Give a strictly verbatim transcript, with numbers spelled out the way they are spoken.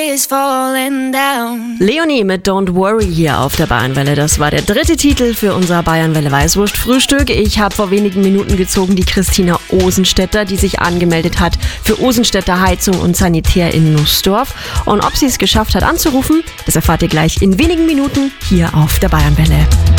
is falling down. Leonie mit Don't Worry hier auf der Bayernwelle. Das war der dritte Titel für unser Bayernwelle Weißwurst-Frühstück. Ich habe vor wenigen Minuten gezogen die Christina Osenstädter, die sich angemeldet hat für Osenstädter Heizung und Sanitär in Nussdorf. Und ob sie es geschafft hat anzurufen, das erfahrt ihr gleich in wenigen Minuten hier auf der Bayernwelle.